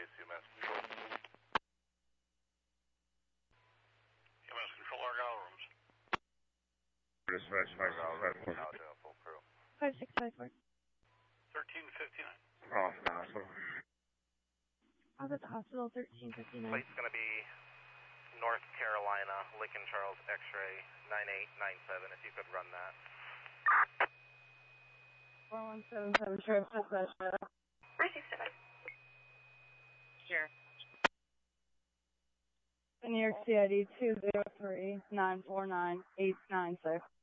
CMS Control. CMS Control, Argyle rooms. Dispatch 5654. Full crew. 5654. 1359. Off the hospital. I was at the hospital, 1359. Plate's going to be North Carolina, Lincoln Charles X-ray 9897, if you could run that. 4177, sure, dispatch. 367. Sure. New York CID 203-949-896.